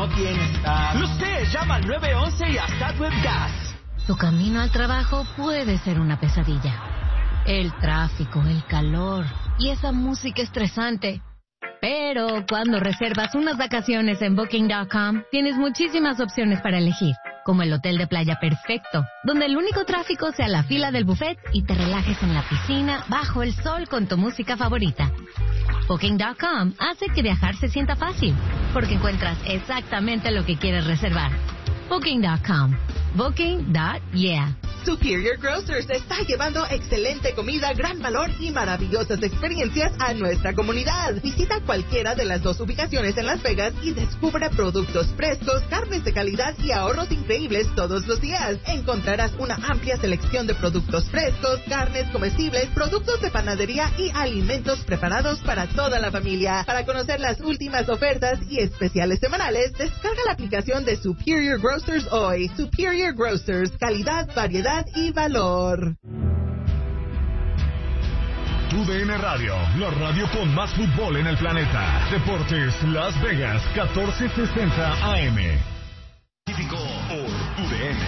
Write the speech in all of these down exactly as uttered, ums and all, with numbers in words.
no tienes gas. Lo sé, llama al nueve once y a StatWeb Gas. Tu camino al trabajo puede ser una pesadilla. El tráfico, el calor y esa música estresante. Pero cuando reservas unas vacaciones en Booking punto com, tienes muchísimas opciones para elegir, como el hotel de playa perfecto, donde el único tráfico sea la fila del buffet y te relajes en la piscina bajo el sol con tu música favorita. Booking punto com hace que viajar se sienta fácil, porque encuentras exactamente lo que quieres reservar. Booking punto com. Booking punto yeah. Superior Grocers está llevando excelente comida, gran valor y maravillosas experiencias a nuestra comunidad. Visita cualquiera de las dos ubicaciones en Las Vegas y descubra productos frescos, carnes de calidad y ahorros increíbles todos los días. Encontrarás una amplia selección de productos frescos, carnes comestibles, productos de panadería y alimentos preparados para toda la familia. Para conocer las últimas ofertas y especiales semanales, descarga la aplicación de Superior Grocers hoy. Superior Grocers, calidad, variedad y valor. U D N Radio, la radio con más fútbol en el planeta. Deportes Las Vegas, catorce sesenta A M. Típico por U D N.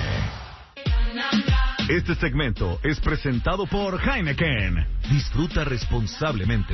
Este segmento es presentado por Heineken. Disfruta responsablemente.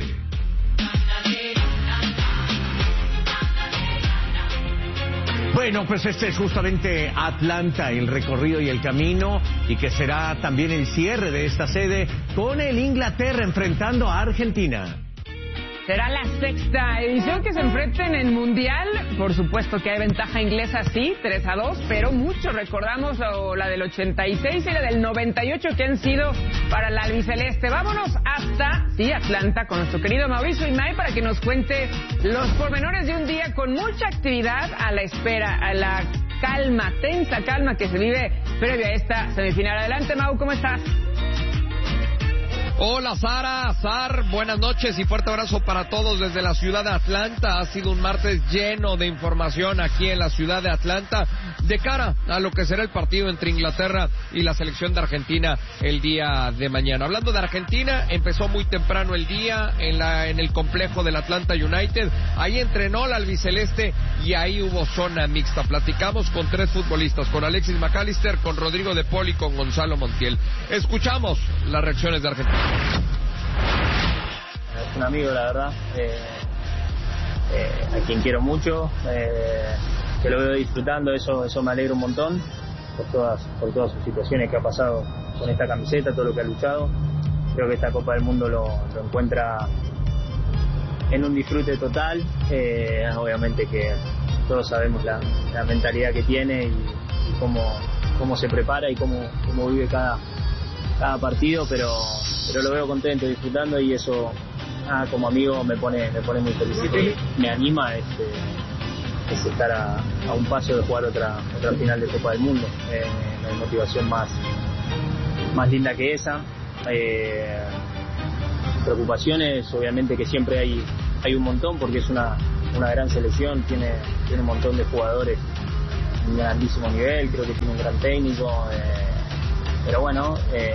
Bueno, pues este es justamente Atlanta, el recorrido y el camino, y que será también el cierre de esta sede con el Inglaterra enfrentando a Argentina. Será la sexta edición que se enfrenten en Mundial. Por supuesto que hay ventaja inglesa, sí, tres a dos, pero mucho recordamos o la del ochenta y seis y la del noventa y ocho que han sido para la albiceleste. Vámonos hasta, sí, Atlanta con nuestro querido Mauricio Imay para que nos cuente los pormenores de un día con mucha actividad a la espera, a la calma, tensa calma que se vive previo a esta semifinal. Adelante, Mau, ¿cómo estás? Hola Sara, Sar, buenas noches y fuerte abrazo para todos desde la ciudad de Atlanta. Ha sido un martes lleno de información aquí en la ciudad de Atlanta de cara a lo que será el partido entre Inglaterra y la selección de Argentina el día de mañana. Hablando de Argentina, empezó muy temprano el día en, la, en el complejo del Atlanta United. Ahí entrenó la albiceleste y ahí hubo zona mixta. Platicamos con tres futbolistas, con Alexis McAllister, con Rodrigo de Paul y con Gonzalo Montiel. Escuchamos las reacciones de Argentina. Es un amigo, la verdad, eh, eh, a quien quiero mucho, eh, que lo veo disfrutando, eso eso me alegra un montón por todas por todas sus situaciones que ha pasado con esta camiseta, todo lo que ha luchado. Creo que esta Copa del Mundo lo, lo encuentra en un disfrute total. Eh, obviamente que todos sabemos la, la mentalidad que tiene y, y cómo, cómo se prepara y cómo, cómo vive cada cada partido, pero pero lo veo contento, disfrutando, y eso, ah, como amigo, me pone me pone muy feliz. Me anima este, es estar a, a un paso de jugar otra otra final de Copa del Mundo. Eh, no hay motivación más más linda que esa. Eh, preocupaciones, obviamente que siempre hay hay un montón, porque es una una gran selección, tiene tiene un montón de jugadores de un grandísimo nivel, creo que tiene un gran técnico. Eh, Pero bueno, eh,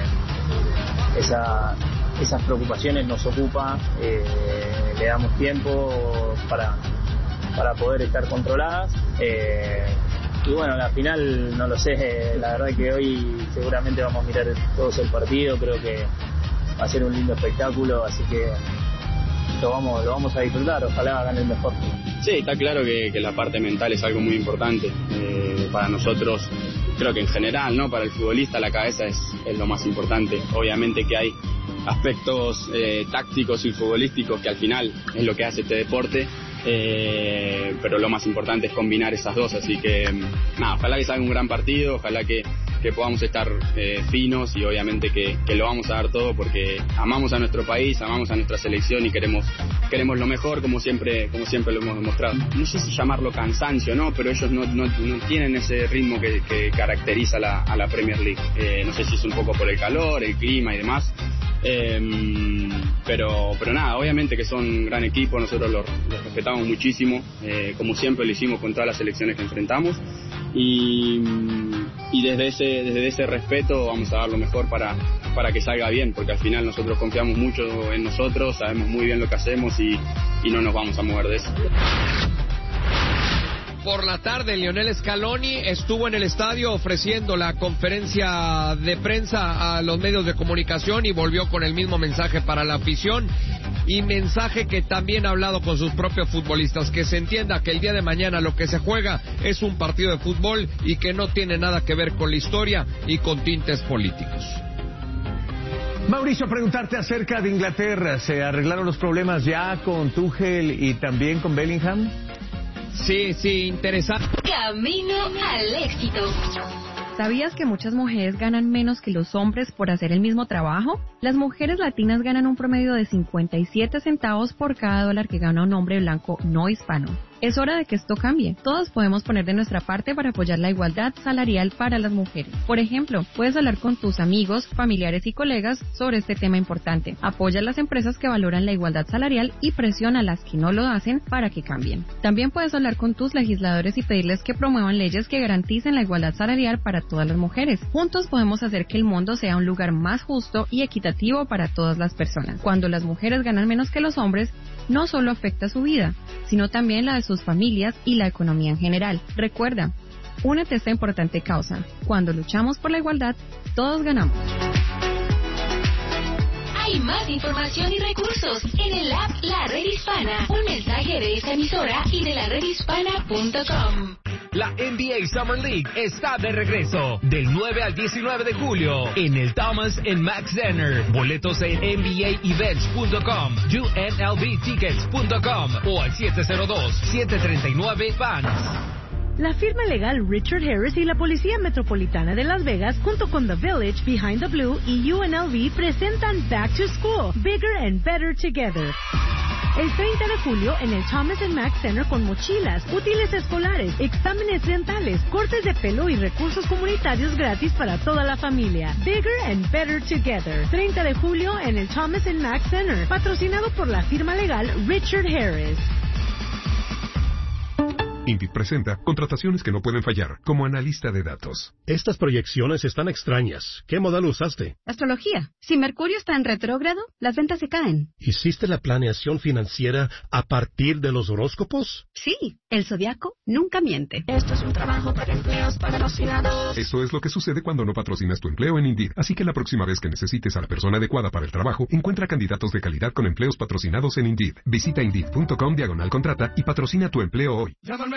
esa, esas preocupaciones nos ocupa, eh, le damos tiempo para, para poder estar controladas. Eh, y bueno, la final no lo sé, la verdad que hoy seguramente vamos a mirar todos el partido, creo que va a ser un lindo espectáculo, así que lo vamos, lo vamos a disfrutar, ojalá gane el mejor. Sí, está claro que, que la parte mental es algo muy importante eh, para nosotros. Creo que en general, ¿no? Para el futbolista la cabeza es, es lo más importante. Obviamente que hay aspectos eh, tácticos y futbolísticos que al final es lo que hace este deporte, eh, pero lo más importante es combinar esas dos. Así que, nada, ojalá que salga un gran partido, ojalá que, que podamos estar eh, finos y obviamente que, que lo vamos a dar todo porque amamos a nuestro país, amamos a nuestra selección y queremos queremos lo mejor, como siempre como siempre lo hemos demostrado. No sé si llamarlo cansancio, ¿no? Pero ellos no, no, no tienen ese ritmo que, que caracteriza la, a la Premier League. Eh, no sé si es un poco por el calor, el clima y demás. Eh, pero pero nada, obviamente que son un gran equipo, nosotros los, los respetamos muchísimo, eh, como siempre lo hicimos con todas las selecciones que enfrentamos. Y, y desde ese desde ese respeto vamos a dar lo mejor para, para que salga bien, porque al final nosotros confiamos mucho en nosotros, sabemos muy bien lo que hacemos y, y no nos vamos a mover de eso. por la tarde, Lionel Scaloni estuvo en el estadio ofreciendo la conferencia de prensa a los medios de comunicación y volvió con el mismo mensaje para la afición y mensaje que también ha hablado con sus propios futbolistas, que se entienda que el día de mañana lo que se juega es un partido de fútbol y que no tiene nada que ver con la historia y con tintes políticos. Mauricio, preguntarte acerca de Inglaterra. ¿Se arreglaron los problemas ya con Tuchel y también con Bellingham? Sí, sí, interesante. Camino al éxito. ¿Sabías que muchas mujeres ganan menos que los hombres por hacer el mismo trabajo? Las mujeres latinas ganan un promedio de cincuenta y siete centavos por cada dólar que gana un hombre blanco no hispano. Es hora de que esto cambie. Todos podemos poner de nuestra parte para apoyar la igualdad salarial para las mujeres. Por ejemplo, puedes hablar con tus amigos, familiares y colegas sobre este tema importante. Apoya a las empresas que valoran la igualdad salarial y presiona a las que no lo hacen para que cambien. También puedes hablar con tus legisladores y pedirles que promuevan leyes que garanticen la igualdad salarial para todas las mujeres. Juntos podemos hacer que el mundo sea un lugar más justo y equitativo para todas las personas. Cuando las mujeres ganan menos que los hombres, no solo afecta su vida, sino también la de sus familias y la economía en general. Recuerda, únete a esta importante causa. Cuando luchamos por la igualdad, todos ganamos. Hay más información y recursos en el app La Red Hispana. Un mensaje de esta emisora y de la red hispana punto com. La N B A Summer League está de regreso del nueve al diecinueve de julio en el Thomas and Mack Center. Boletos en N B A events punto com, U N L V tickets punto com o al siete cero dos, siete tres nueve, fans. La firma legal Richard Harris y la Policía Metropolitana de Las Vegas, junto con The Village, Behind the Blue y U N L V, presentan Back to School, Bigger and Better Together. El treinta de julio en el Thomas and Mack Center con mochilas, útiles escolares, exámenes dentales, cortes de pelo y recursos comunitarios gratis para toda la familia. Bigger and Better Together. treinta de julio en el Thomas and Mack Center, patrocinado por la firma legal Richard Harris. Indeed presenta contrataciones que no pueden fallar, como analista de datos. Estas proyecciones están extrañas. ¿Qué modal usaste? Astrología. Si Mercurio está en retrógrado, las ventas se caen. ¿Hiciste la planeación financiera a partir de los horóscopos? Sí, el zodiaco nunca miente. Esto es un trabajo para empleos patrocinados. Eso es lo que sucede cuando no patrocinas tu empleo en Indeed. Así que la próxima vez que necesites a la persona adecuada para el trabajo, encuentra candidatos de calidad con empleos patrocinados en Indeed. Visita Indeed punto com diagonal contrata y patrocina tu empleo hoy.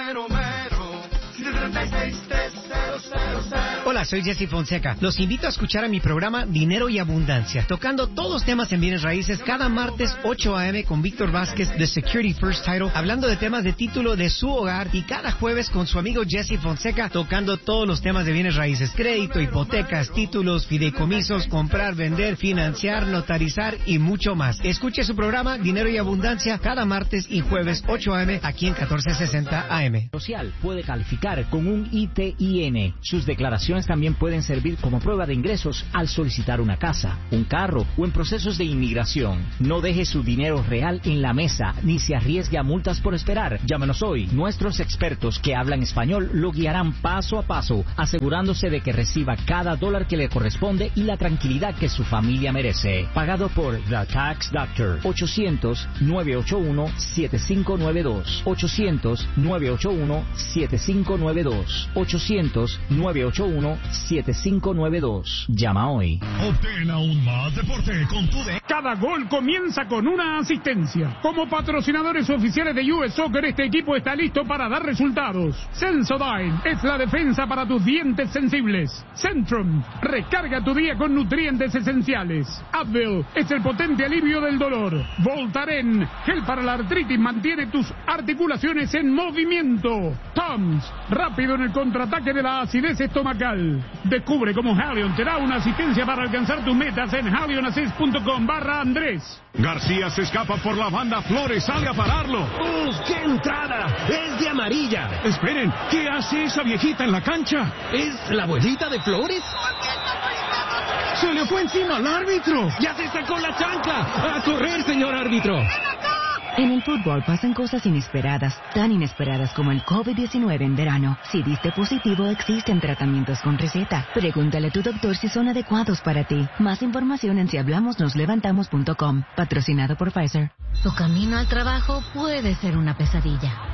Hola, soy Jesse Fonseca. Los invito a escuchar a mi programa Dinero y Abundancia, tocando todos los temas en bienes raíces cada martes ocho a eme con Víctor Vázquez de Security First Title, hablando de temas de título de su hogar, y cada jueves con su amigo Jesse Fonseca tocando todos los temas de bienes raíces: crédito, hipotecas, títulos, fideicomisos, comprar, vender, financiar, notarizar y mucho más. Escuche su programa Dinero y Abundancia cada martes y jueves ocho a eme aquí en catorce sesenta A M. Social puede calificar con un I T I N. Sus declaraciones también pueden servir como prueba de ingresos al solicitar una casa, un carro o en procesos de inmigración. No deje su dinero real en la mesa ni se arriesgue a multas por esperar. Llámanos hoy. Nuestros expertos que hablan español lo guiarán paso a paso, asegurándose de que reciba cada dólar que le corresponde y la tranquilidad que su familia merece. Pagado por The Tax Doctor. ochocientos, nueve ocho uno, siete cinco nueve dos. ochocientos, nueve ocho uno, siete cinco nueve dos. ochocientos, nueve ocho uno, siete cinco nueve dos. Llama hoy. Obtén aún más deporte con tu de... Cada gol comienza con una asistencia. Como patrocinadores oficiales de U S Soccer, este equipo está listo para dar resultados. Sensodyne es la defensa para tus dientes sensibles. Centrum, recarga tu día con nutrientes esenciales. Advil es el potente alivio del dolor. Voltaren, gel para la artritis, mantiene tus articulaciones en movimiento. Tums, rápido en el contraataque de la acidez estomacal. Descubre cómo Halion te da una asistencia para alcanzar tus metas en halionassist punto com barra Andrés. García se escapa por la banda, Flores salga a pararlo. ¡Uf, qué entrada! ¡Es de amarilla! Esperen, ¿qué hace esa viejita en la cancha? ¿Es la abuelita de Flores? ¡Se le fue encima al árbitro! ¡Ya se sacó la chancla! ¡A correr, señor árbitro! En el fútbol pasan cosas inesperadas, tan inesperadas como el COVID diecinueve en verano. Si diste positivo, existen tratamientos con receta. Pregúntale a tu doctor si son adecuados para ti. Más información en si hablamos nos levantamos punto com. Patrocinado por Pfizer. Tu camino al trabajo puede ser una pesadilla,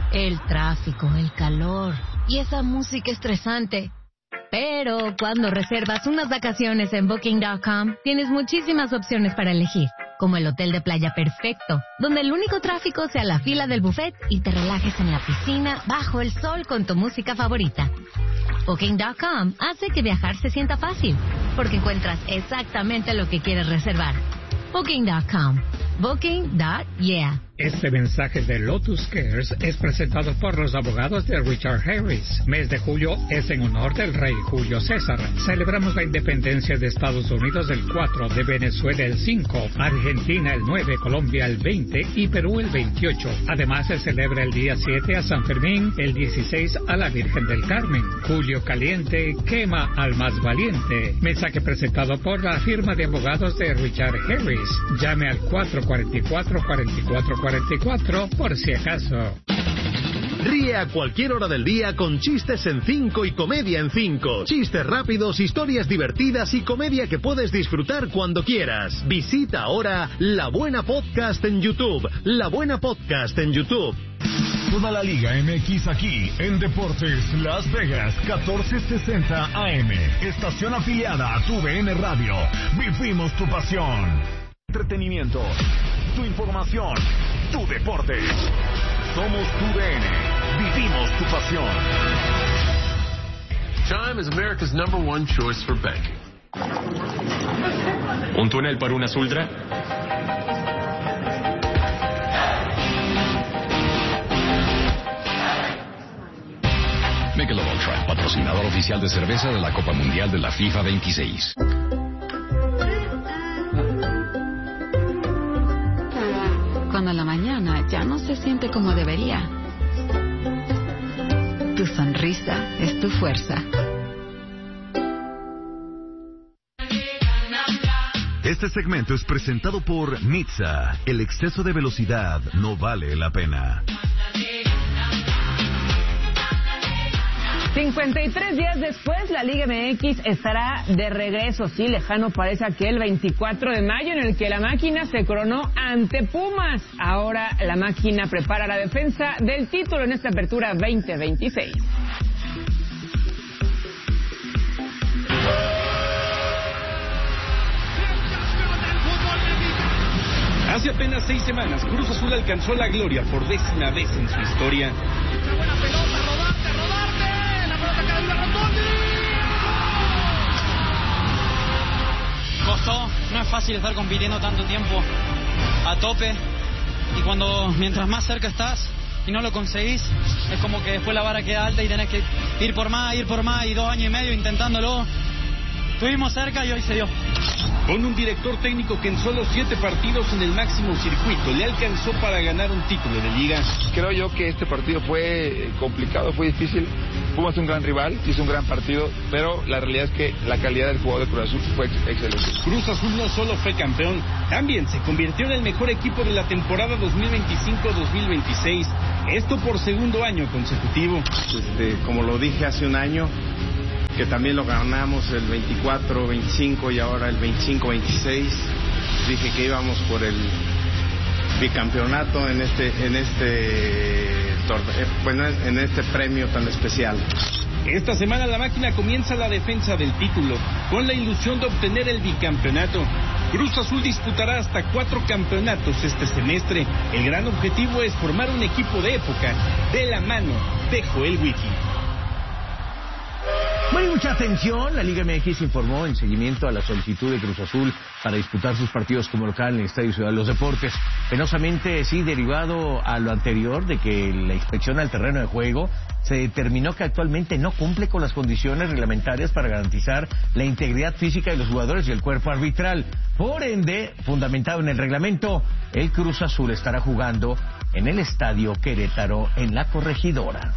el tráfico, el calor y esa música estresante. Pero cuando reservas unas vacaciones en Booking punto com, tienes muchísimas opciones para elegir, como el hotel de playa perfecto, donde el único tráfico sea la fila del buffet y te relajes en la piscina bajo el sol con tu música favorita. Booking punto com hace que viajar se sienta fácil, porque encuentras exactamente lo que quieres reservar. Booking punto com. Booking punto yeah. Este mensaje de Lotus Cares es presentado por los abogados de Richard Harris. Mes de julio es en honor del rey Julio César. Celebramos la independencia de Estados Unidos el cuatro, de Venezuela el cinco, Argentina el nueve, Colombia el veinte y Perú el veintiocho. Además se celebra el día siete a San Fermín, el dieciséis a la Virgen del Carmen. Julio caliente quema al más valiente. Mensaje presentado por la firma de abogados de Richard Harris. Llame al cuatro cuatro cuatro, cuatro cuatro cuatro cuatro por si acaso. Ríe a cualquier hora del día con chistes en cinco y comedia en cinco. Chistes rápidos, historias divertidas y comedia que puedes disfrutar cuando quieras. Visita ahora La Buena Podcast en YouTube. La Buena Podcast en YouTube. Toda la Liga M X aquí en Deportes Las Vegas, catorce sesenta A M. Estación afiliada a tu V N Radio. Vivimos tu pasión. Entretenimiento, tu información, tu deporte. Somos tu D N. Vivimos tu pasión. Chime is America's number one choice for banking. ¿Un túnel por unas ultra? Michelob Ultra, patrocinador oficial de cerveza de la Copa Mundial de la FIFA veintiséis. Cuando la mañana ya no se siente como debería. Tu sonrisa es tu fuerza. Este segmento es presentado por Nitsa. El exceso de velocidad no vale la pena. cincuenta y tres días después, la Liga M X estará de regreso. Sí, lejano parece aquel veinticuatro de mayo en el que la máquina se coronó ante Pumas. Ahora la máquina prepara la defensa del título en esta apertura veinte veintiséis. Hace apenas seis semanas, Cruz Azul alcanzó la gloria por décima vez en su historia. Buena pelota, rodarte, rodarte, la pelota cae en la rotonda. Costó, no es fácil estar compitiendo tanto tiempo a tope y cuando mientras más cerca estás y no lo conseguís, es como que después la vara queda alta y tenés que ir por más, ir por más y dos años y medio intentándolo. Estuvimos cerca y hoy se dio. Con un director técnico que en solo siete partidos en el máximo circuito le alcanzó para ganar un título de liga. Creo yo que este partido fue complicado, fue difícil. Pumas es un gran rival, hizo un gran partido, pero la realidad es que la calidad del jugador de Cruz Azul fue excelente. Cruz Azul no solo fue campeón, también se convirtió en el mejor equipo de la temporada dos mil veinticinco dos mil veintiséis. Esto por segundo año consecutivo. Este, como lo dije hace un año, que también lo ganamos el veinticuatro veinticinco y ahora el veinticinco veintiséis. Dije que íbamos por el bicampeonato en este en este torneo, bueno, en este premio tan especial. Esta semana la máquina comienza la defensa del título con la ilusión de obtener el bicampeonato. Cruz Azul disputará hasta cuatro campeonatos este semestre. El gran objetivo es formar un equipo de época de la mano de Joel Wiki. Bueno, y mucha atención, la Liga M X informó en seguimiento a la solicitud de Cruz Azul para disputar sus partidos como local en el Estadio Ciudad de los Deportes. Penosamente, sí, derivado a lo anterior de que la inspección al terreno de juego se determinó que actualmente no cumple con las condiciones reglamentarias para garantizar la integridad física de los jugadores y el cuerpo arbitral. Por ende, fundamentado en el reglamento, el Cruz Azul estará jugando en el Estadio Querétaro en La Corregidora.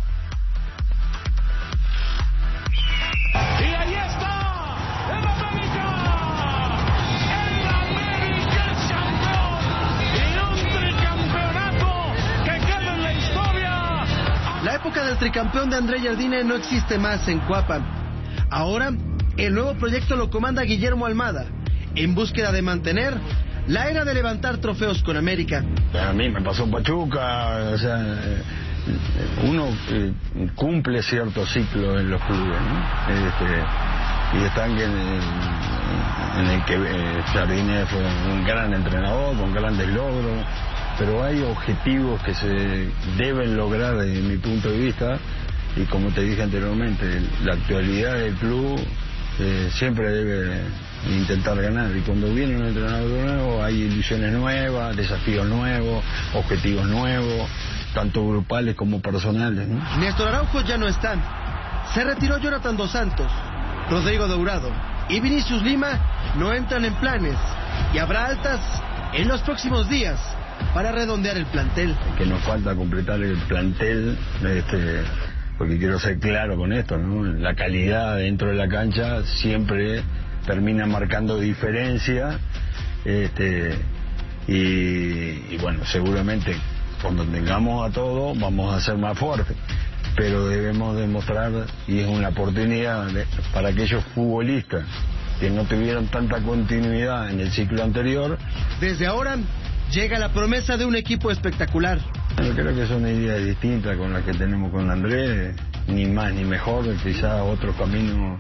Y ahí está, el América, el América es campeón y un tricampeonato que queda en la historia. La época del tricampeón de André Jardine no existe más en Cuapa. Ahora, el nuevo proyecto lo comanda Guillermo Almada, en búsqueda de mantener la era de levantar trofeos con América. A mí me pasó Pachuca, o sea, uno eh, cumple ciertos ciclos en los clubes, ¿no? Este, y están en, en, en el que eh, Jardine fue un gran entrenador con grandes logros, pero hay objetivos que se deben lograr desde mi punto de vista, y como te dije anteriormente, la actualidad del club eh, siempre debe intentar ganar, y cuando viene un entrenador nuevo hay ilusiones nuevas, desafíos nuevos, objetivos nuevos, tanto grupales como personales, ¿no? Néstor Araujo ya no está. Se retiró Jonathan Dos Santos, Rodrigo Dourado y Vinicius Lima no entran en planes, y habrá altas en los próximos días para redondear el plantel. Que nos falta completar el plantel, este, porque quiero ser claro con esto, ¿no? La calidad dentro de la cancha siempre termina marcando diferencia, este, y, y bueno, seguramente cuando tengamos a todos vamos a ser más fuertes, pero debemos demostrar, y es una oportunidad de, para aquellos futbolistas que no tuvieron tanta continuidad en el ciclo anterior. Desde ahora llega la promesa de un equipo espectacular. Yo creo que es una idea distinta con la que tenemos con Andrés, ni más ni mejor, quizá otro camino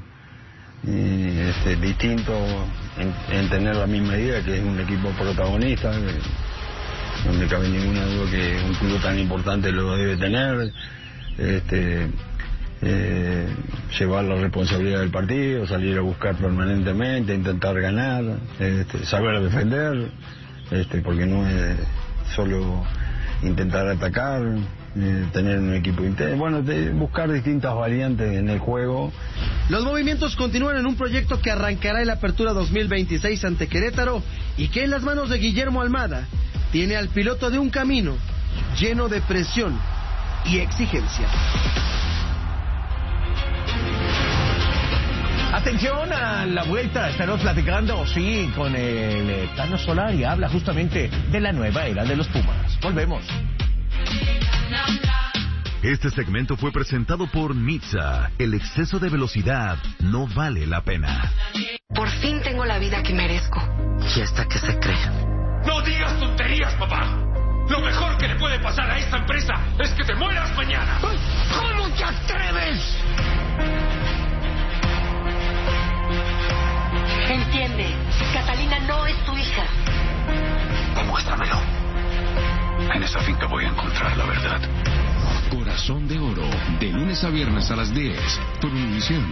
y, este, distinto en, en tener la misma idea, que es un equipo protagonista, que no me cabe ninguna duda que un club tan importante lo debe tener, este, eh, llevar la responsabilidad del partido, salir a buscar permanentemente, intentar ganar, este, saber defender, este, porque no es solo intentar atacar, eh, tener un equipo intenso, bueno, de buscar distintas variantes en el juego. Los movimientos continúan en un proyecto que arrancará en la apertura dos mil veintiséis ante Querétaro, y que en las manos de Guillermo Almada tiene al piloto de un camino lleno de presión y exigencia. Atención a la vuelta, estaremos platicando, sí, con el Tano Solari, habla justamente de la nueva era de los Pumas. Volvemos. Este segmento fue presentado por Nizza. El exceso de velocidad no vale la pena. Por fin tengo la vida que merezco. ¿Y hasta que se cree? ¡No digas tonterías, papá! Lo mejor que le puede pasar a esta empresa es que te mueras mañana. ¿Cómo te atreves? Entiende, Catalina no es tu hija. Demuéstramelo. En esa finca voy a encontrar la verdad. Corazón de Oro, de lunes a viernes a las diez, por Univisión.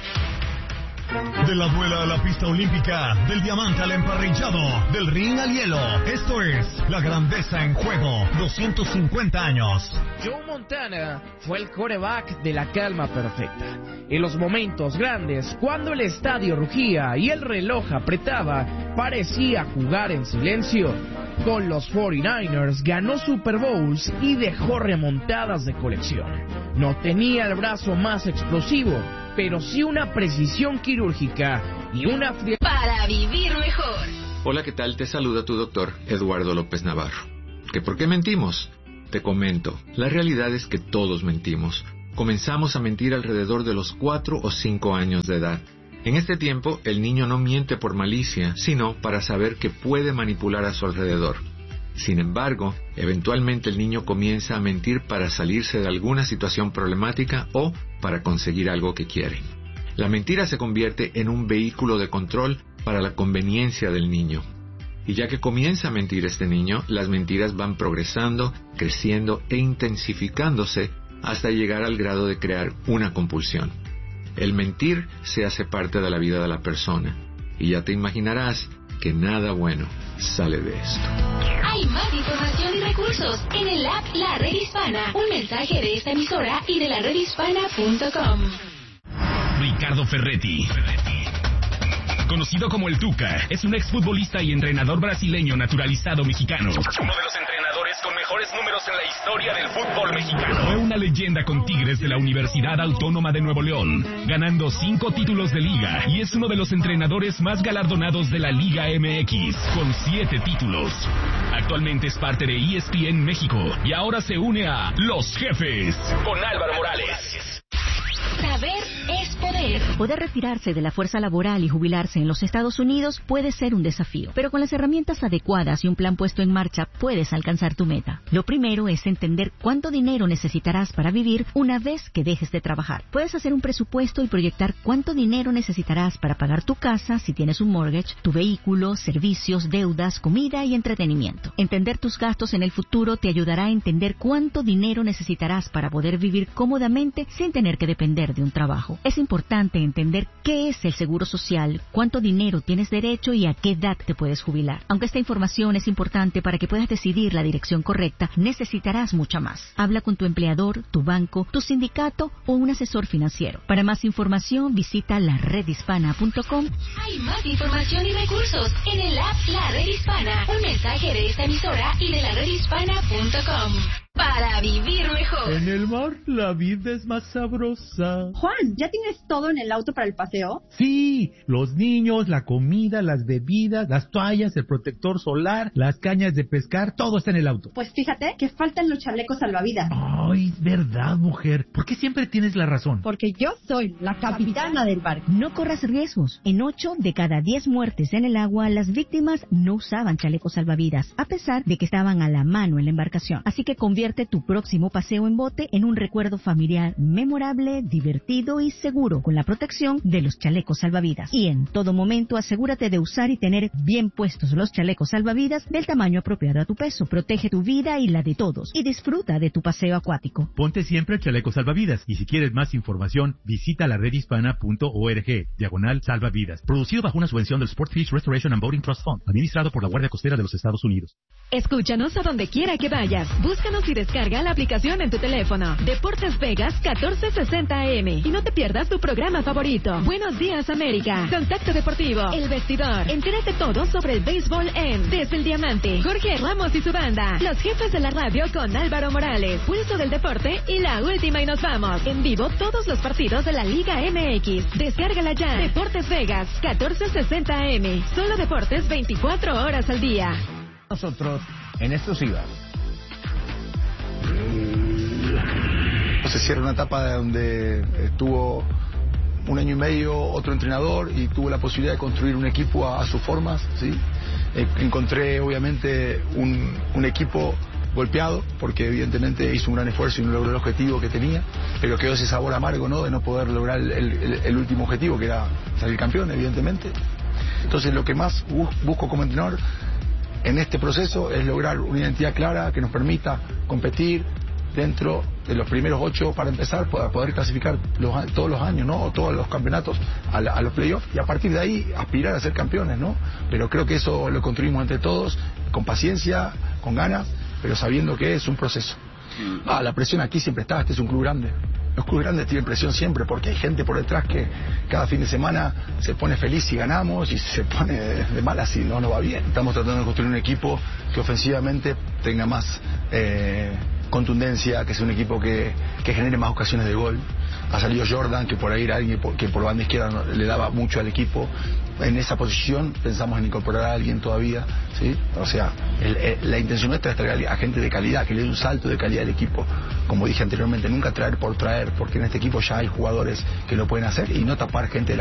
De la duela a la pista olímpica, del diamante al emparrillado, del ring al hielo. Esto es la grandeza en juego, doscientos cincuenta años. Joe Montana fue el quarterback de la calma perfecta. En los momentos grandes, cuando el estadio rugía y el reloj apretaba, parecía jugar en silencio. Con los cuarenta y nueve ers ganó Super Bowls y dejó remontadas de colección. No tenía el brazo más explosivo, pero sí una precisión quirúrgica y una frialdad para vivir mejor. Hola, ¿qué tal? Te saluda tu doctor Eduardo López Navarro. ¿Que por qué mentimos? Te comento, la realidad es que todos mentimos. Comenzamos a mentir alrededor de los cuatro o cinco años de edad. En este tiempo, el niño no miente por malicia, sino para saber que puede manipular a su alrededor. Sin embargo, eventualmente el niño comienza a mentir para salirse de alguna situación problemática o para conseguir algo que quiere. La mentira se convierte en un vehículo de control para la conveniencia del niño. Y ya que comienza a mentir este niño, las mentiras van progresando, creciendo e intensificándose hasta llegar al grado de crear una compulsión. El mentir se hace parte de la vida de la persona, y ya te imaginarás que nada bueno sale de esto. Hay más información y recursos en el app La Red Hispana. Un mensaje de esta emisora y de la red hispana punto com. Ricardo Ferretti, conocido como el Tuca, es un exfutbolista y entrenador brasileño naturalizado mexicano. Uno de los entrenadores con mejores números en la historia del fútbol mexicano. Fue una leyenda con Tigres de la Universidad Autónoma de Nuevo León, ganando cinco títulos de liga, y es uno de los entrenadores más galardonados de la Liga M X, con siete títulos. Actualmente es parte de E S P N México y ahora se une a Los Jefes con Álvaro Morales. Saber es poder. Poder retirarse de la fuerza laboral y jubilarse en los Estados Unidos puede ser un desafío, pero con las herramientas adecuadas y un plan puesto en marcha puedes alcanzar tu meta. Lo primero es entender cuánto dinero necesitarás para vivir una vez que dejes de trabajar. Puedes hacer un presupuesto y proyectar cuánto dinero necesitarás para pagar tu casa si tienes un mortgage, tu vehículo, servicios, deudas, comida y entretenimiento. Entender tus gastos en el futuro te ayudará a entender cuánto dinero necesitarás para poder vivir cómodamente sin tener que depender de un trabajo. Es importante entender qué es el seguro social, cuánto dinero tienes derecho y a qué edad te puedes jubilar. Aunque esta información es importante para que puedas decidir la dirección correcta, necesitarás mucha más. Habla con tu empleador, tu banco, tu sindicato o un asesor financiero. Para más información, visita la red hispana punto com. Hay más información y recursos en el app La Red Hispana. Un mensaje de esta emisora y de la red hispana punto com. Para vivir mejor. En el mar la vida es más sabrosa. Juan, ¿ya tienes todo en el auto para el paseo? Sí, los niños, la comida, las bebidas, las toallas, el protector solar, las cañas de pescar, todo está en el auto. Pues fíjate que faltan los chalecos salvavidas. Ay, verdad, mujer. ¿Por qué siempre tienes la razón? Porque yo soy la capitana del barco. No corras riesgos. En ocho de cada diez muertes en el agua, las víctimas no usaban chalecos salvavidas, a pesar de que estaban a la mano en la embarcación. Así que convierte tu próximo paseo en bote en un recuerdo familiar memorable, divertido y seguro con la protección de los chalecos salvavidas. Y en todo momento asegúrate de usar y tener bien puestos los chalecos salvavidas del tamaño apropiado a tu peso. Protege tu vida y la de todos y disfruta de tu paseo acuático. Ponte siempre el chaleco salvavidas y si quieres más información visita la red hispana punto org, diagonal salvavidas. Producido bajo una subvención del Sport Fish Restoration and Boating Trust Fund, administrado por la Guardia Costera de los Estados Unidos. Escúchanos a donde quiera que vayas. Búscanos y descarga la aplicación en tu teléfono. Deportes Vegas catorce sesenta A M. Y no te pierdas tu programa favorito. Buenos días, América. Contacto Deportivo. El Vestidor. Entérate todo sobre el béisbol en Desde el Diamante. Jorge Ramos y su banda. Los jefes de la radio con Álvaro Morales. Pulso del deporte y la última y nos vamos. En vivo todos los partidos de la Liga M X. Descárgala ya. Deportes Vegas catorce sesenta A M. Solo deportes veinticuatro horas al día. Nosotros en exclusiva. Se cierra una etapa donde estuvo un año y medio otro entrenador y tuvo la posibilidad de construir un equipo a, a sus formas, ¿sí? Eh, encontré obviamente un, un equipo golpeado porque evidentemente hizo un gran esfuerzo y no logró el objetivo que tenía, pero quedó ese sabor amargo, ¿no?, de no poder lograr el, el, el último objetivo, que era salir campeón, evidentemente. Entonces lo que más bus, busco como entrenador en este proceso es lograr una identidad clara que nos permita competir dentro de los primeros ocho para empezar, para poder clasificar los, todos los años, ¿no?, o todos los campeonatos a, la, a los playoffs y a partir de ahí aspirar a ser campeones, ¿no? Pero creo que eso lo construimos entre todos, con paciencia, con ganas, pero sabiendo que es un proceso. Ah, la presión aquí siempre está, este es un club grande. Los clubes grandes tienen presión siempre porque hay gente por detrás que cada fin de semana se pone feliz si ganamos y se pone de mala si no nos va bien. Estamos tratando de construir un equipo que ofensivamente tenga más eh, contundencia, que sea un equipo que, que genere más ocasiones de gol. Ha salido Jordan, que por ahí era alguien que por banda izquierda le daba mucho al equipo. En esa posición pensamos en incorporar a alguien todavía, ¿sí? O sea, el, el, la intención nuestra es traer a gente de calidad, que le dé un salto de calidad al equipo. Como dije anteriormente, nunca traer por traer, porque en este equipo ya hay jugadores que lo pueden hacer y no tapar gente de la